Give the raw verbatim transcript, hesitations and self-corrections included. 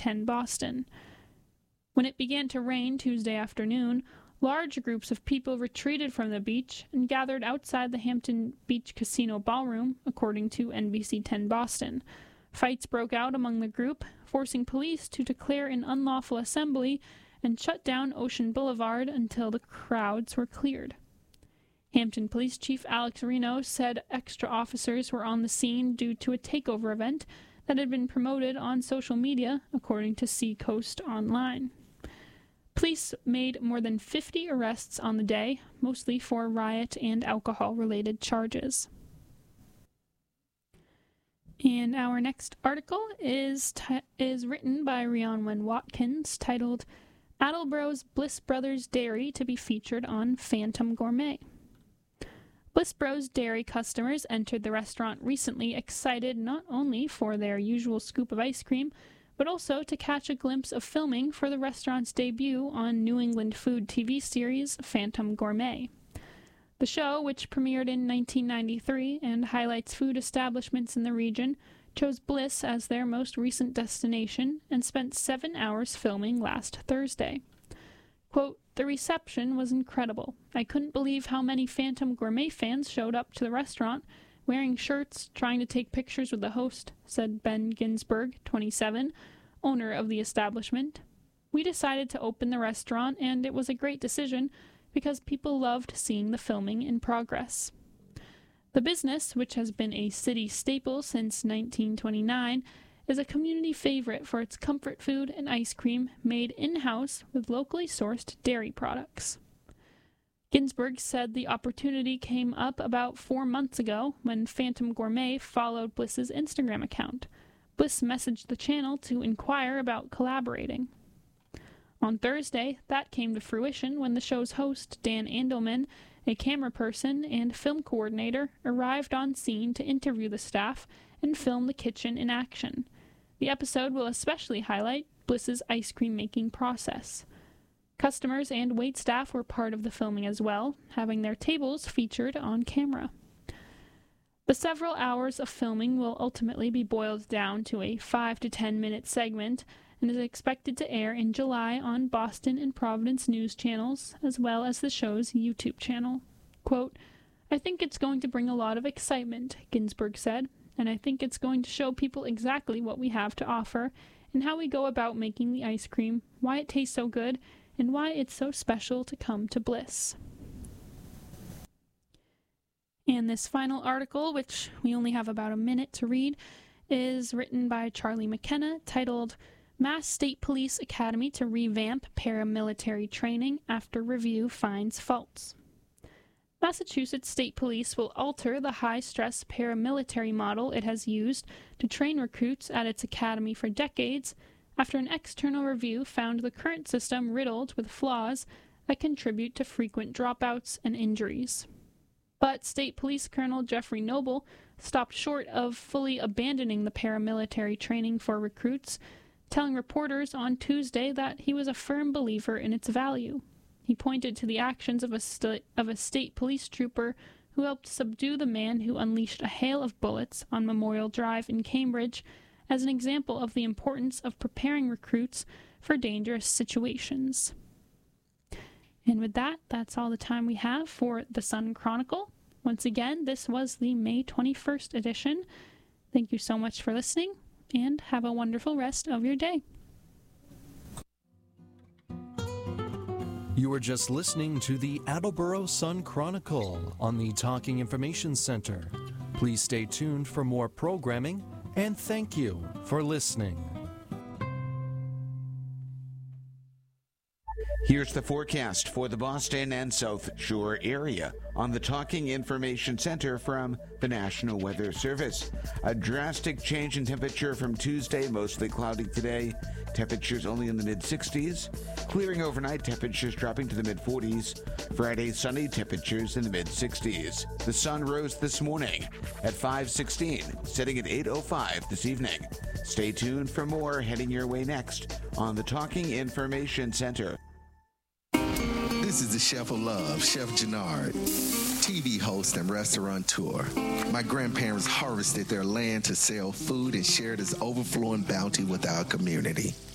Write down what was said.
ten Boston. When it began to rain Tuesday afternoon, large groups of people retreated from the beach and gathered outside the Hampton Beach Casino ballroom, according to N B C ten Boston. Fights broke out among the group, forcing police to declare an unlawful assembly and shut down Ocean Boulevard until the crowds were cleared. Hampton Police Chief Alex Reno said extra officers were on the scene due to a takeover event that had been promoted on social media, according to Seacoast Online. Police made more than fifty arrests on the day, mostly for riot and alcohol-related charges. And our next article is t- is written by Rhianwen Watkins, titled Attleboro's Bliss Brothers Dairy to be featured on Phantom Gourmet. Bliss Bros Dairy customers entered the restaurant recently excited not only for their usual scoop of ice cream, but also to catch a glimpse of filming for the restaurant's debut on New England food T V series Phantom Gourmet. The show, which premiered in nineteen ninety-three and highlights food establishments in the region, chose Bliss as their most recent destination and spent seven hours filming last Thursday. Quote, "The reception was incredible. I couldn't believe how many Phantom Gourmet fans showed up to the restaurant, wearing shirts, trying to take pictures with the host," said Ben Ginsberg, twenty-seven, owner of the establishment. "We decided to open the restaurant, and it was a great decision because people loved seeing the filming in progress." The business, which has been a city staple since nineteen twenty-nine, is a community favorite for its comfort food and ice cream made in-house with locally sourced dairy products. Ginsberg said the opportunity came up about four months ago when Phantom Gourmet followed Bliss's Instagram account. Bliss messaged the channel to inquire about collaborating. On Thursday, that came to fruition when the show's host, Dan Andelman, a camera person and film coordinator, arrived on scene to interview the staff and film the kitchen in action. The episode will especially highlight Bliss's ice cream making process. Customers and waitstaff were part of the filming as well, having their tables featured on camera. The several hours of filming will ultimately be boiled down to a five to ten minute segment and is expected to air in July on Boston and Providence news channels, as well as the show's YouTube channel. Quote, "I think it's going to bring a lot of excitement," Ginsberg said, "and I think it's going to show people exactly what we have to offer and how we go about making the ice cream, why it tastes so good, and why it's so special to come to Bliss." And this final article, which we only have about a minute to read, is written by Charlie McKenna, titled Mass State Police Academy to Revamp Paramilitary Training After Review Finds Faults. Massachusetts State Police will alter the high-stress paramilitary model it has used to train recruits at its academy for decades after an external review found the current system riddled with flaws that contribute to frequent dropouts and injuries. But State Police Colonel Jeffrey Noble stopped short of fully abandoning the paramilitary training for recruits, telling reporters on Tuesday that he was a firm believer in its value. He pointed to the actions of a, st- of a state police trooper who helped subdue the man who unleashed a hail of bullets on Memorial Drive in Cambridge as an example of the importance of preparing recruits for dangerous situations. And with that, that's all the time we have for the Sun Chronicle. Once again, this was the May twenty-first edition. Thank you so much for listening, and have a wonderful rest of your day. You were just listening to the Attleboro Sun Chronicle on the Talking Information Center. Please stay tuned for more programming, and thank you for listening. Here's the forecast for the Boston and South Shore area on the Talking Information Center from the National Weather Service. A drastic change in temperature from Tuesday, mostly cloudy today. Temperatures only in the mid-sixties. Clearing overnight, temperatures dropping to the mid-forties. Friday, sunny, temperatures in the mid-sixties. The sun rose this morning at five sixteen, setting at eight oh five this evening. Stay tuned for more heading your way next on the Talking Information Center. This is the Chef of Love, Chef Gennard, T V host and restaurateur. My grandparents harvested their land to sell food and share this overflowing bounty with our community.